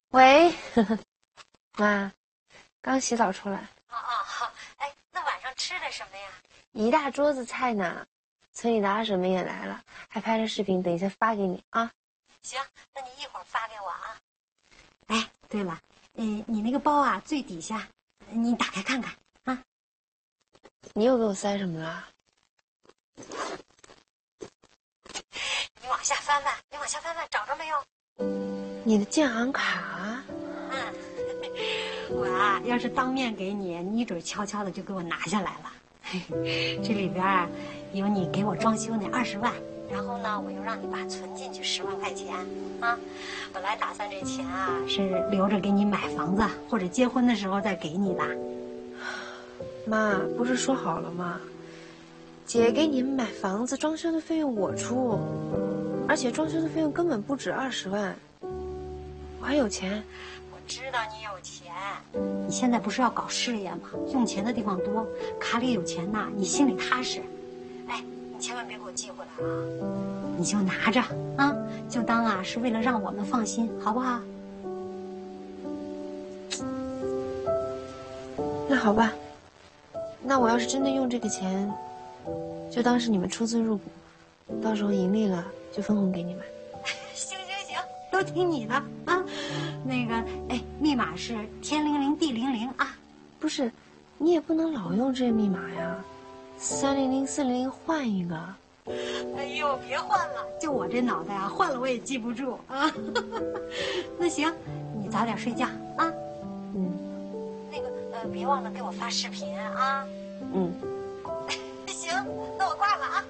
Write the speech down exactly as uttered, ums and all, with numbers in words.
喂，妈，刚洗澡出来。 哦哦，哎，那晚上吃的什么呀？ 一大桌子菜呢，村里的二婶们也来了，还拍了视频，等一下发给你啊。 行，那你一会儿发给我啊。哎，对了，嗯，你那个包啊，最底下，你打开看看啊。 你又给我塞什么了？ 你往下翻翻，你往下翻翻，找着没有？ 你的建行卡。 嗯，我啊，要是当面给你，你一准悄悄的就给我拿下来了。这里边啊，有你给我装修那二十万，然后呢，我又让你爸存进去十万块钱啊。本来打算这钱啊是留着给你买房子或者结婚的时候再给你的。 妈，不是说好了吗？姐给你们买房子，装修的费用我出，而且装修的费用根本不止二十万，我还有钱。 我知道你有钱，你现在不是要搞事业吗？用钱的地方多，卡里有钱呐，你心里踏实。哎，你千万别给我寄回来啊！你就拿着啊，就当啊是为了让我们放心，好不好？ 那好吧，那我要是真的用这个钱，就当是你们出资入股，到时候盈利了就分红给你们。 行行行，都听你的啊。那个，哎，密码是天灵灵地灵灵啊。 不是，你也不能老用这密码呀，三零零四零零换一个。 哎呦，别换了，就我这脑袋啊，换了我也记不住啊。那行，你早点睡觉啊。 嗯。 那个，呃，别忘了给我发视频啊。 嗯。